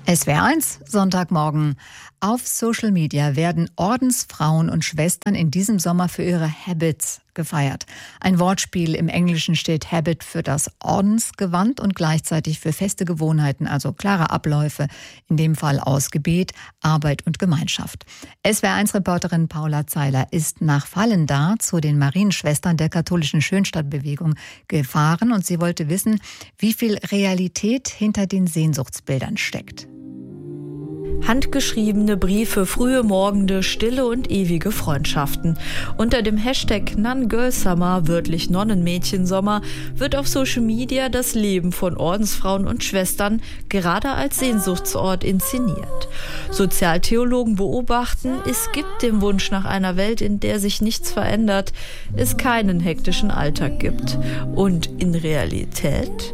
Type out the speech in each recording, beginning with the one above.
SWR1, Sonntagmorgen. Auf Social Media werden Ordensfrauen und Schwestern in diesem Sommer für ihre Habits gefeiert. Ein Wortspiel im Englischen steht Habit für das Ordensgewand und gleichzeitig für feste Gewohnheiten, also klare Abläufe, in dem Fall aus Gebet, Arbeit und Gemeinschaft. SWR1-Reporterin Paula Zeiler ist nach Fallenda zu den Marienschwestern der katholischen Schönstadtbewegung gefahren und sie wollte wissen, wie viel Realität hinter den Sehnsuchtsbildern steckt. Handgeschriebene Briefe, frühe Morgende, stille und ewige Freundschaften. Unter dem Hashtag Nun Girl Summer, wörtlich Nonnenmädchensommer, wird auf Social Media das Leben von Ordensfrauen und Schwestern gerade als Sehnsuchtsort inszeniert. Sozialtheologen beobachten, es gibt den Wunsch nach einer Welt, in der sich nichts verändert, es keinen hektischen Alltag gibt. Und in Realität?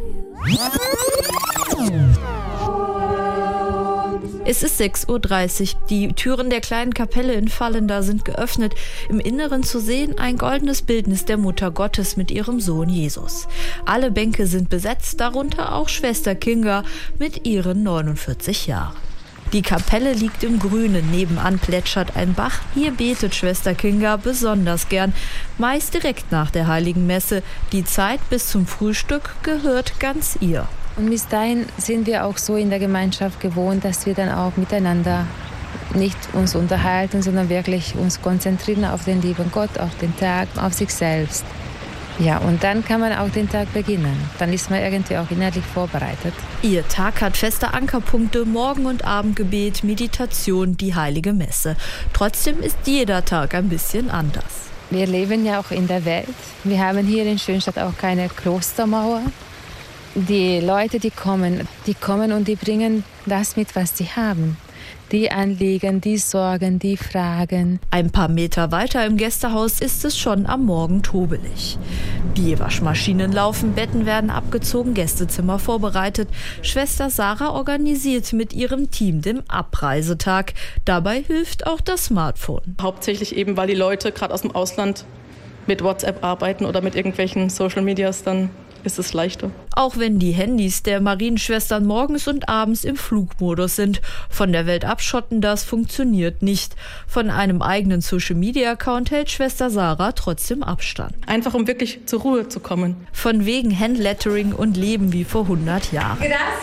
Es ist 6:30 Uhr. Die Türen der kleinen Kapelle in Fallenda sind geöffnet. Im Inneren zu sehen ein goldenes Bildnis der Mutter Gottes mit ihrem Sohn Jesus. Alle Bänke sind besetzt, darunter auch Schwester Kinga mit ihren 49 Jahren. Die Kapelle liegt im Grünen, nebenan plätschert ein Bach. Hier betet Schwester Kinga besonders gern, meist direkt nach der Heiligen Messe. Die Zeit bis zum Frühstück gehört ganz ihr. Und bis dahin sind wir auch so in der Gemeinschaft gewohnt, dass wir dann auch miteinander nicht uns unterhalten, sondern wirklich uns konzentrieren auf den lieben Gott, auf den Tag, auf sich selbst. Ja, und dann kann man auch den Tag beginnen. Dann ist man irgendwie auch innerlich vorbereitet. Ihr Tag hat feste Ankerpunkte, Morgen- und Abendgebet, Meditation, die Heilige Messe. Trotzdem ist jeder Tag ein bisschen anders. Wir leben ja auch in der Welt. Wir haben hier in Schönstadt auch keine Klostermauer. Die Leute, die kommen und die bringen das mit, was sie haben. Die Anliegen, die Sorgen, die Fragen. Ein paar Meter weiter im Gästehaus ist es schon am Morgen trubelig. Die Waschmaschinen laufen, Betten werden abgezogen, Gästezimmer vorbereitet. Schwester Sarah organisiert mit ihrem Team den Abreisetag. Dabei hilft auch das Smartphone. Hauptsächlich eben, weil die Leute gerade aus dem Ausland mit WhatsApp arbeiten oder mit irgendwelchen Social Medias, dann ist es leichter. Auch wenn die Handys der Marienschwestern morgens und abends im Flugmodus sind. Von der Welt abschotten, das funktioniert nicht. Von einem eigenen Social-Media-Account hält Schwester Sarah trotzdem Abstand. Einfach, um wirklich zur Ruhe zu kommen. Von wegen Handlettering und Leben wie vor 100 Jahren.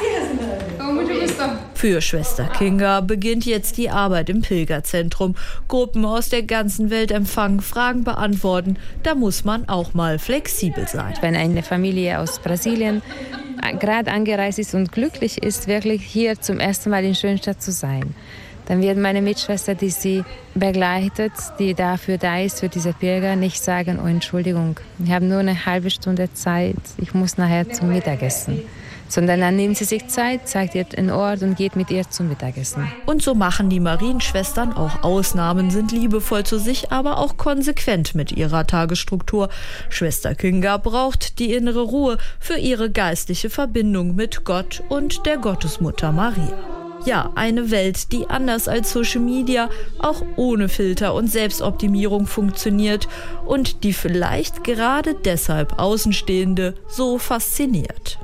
Für Schwester Kinga beginnt jetzt die Arbeit im Pilgerzentrum. Gruppen aus der ganzen Welt empfangen, Fragen beantworten. Da muss man auch mal flexibel sein. Wenn eine Familie aus Brasilien gerade angereist ist und glücklich ist, wirklich hier zum ersten Mal in Schönstadt zu sein, dann wird meine Mitschwester, die sie begleitet, die dafür da ist, für diese Pilger, nicht sagen, oh Entschuldigung, ich habe nur eine halbe Stunde Zeit, ich muss nachher zum Mittagessen. Sondern dann nimmt sie sich Zeit, zeigt ihr den Ort und geht mit ihr zum Mittagessen. Und so machen die Marienschwestern auch Ausnahmen, sind liebevoll zu sich, aber auch konsequent mit ihrer Tagesstruktur. Schwester Kinga braucht die innere Ruhe für ihre geistliche Verbindung mit Gott und der Gottesmutter Maria. Ja, eine Welt, die anders als Social Media auch ohne Filter und Selbstoptimierung funktioniert und die vielleicht gerade deshalb Außenstehende so fasziniert.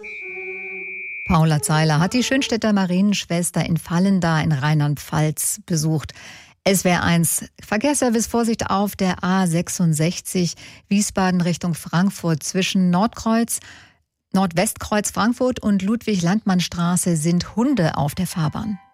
Paula Zeiler hat die Schönstädter Marienschwester in Fallenda in Rheinland-Pfalz besucht. SWR1 Verkehrsservice, Vorsicht auf der A66 Wiesbaden Richtung Frankfurt. Zwischen Nordwestkreuz Frankfurt und Ludwig-Landmann-Straße sind Hunde auf der Fahrbahn.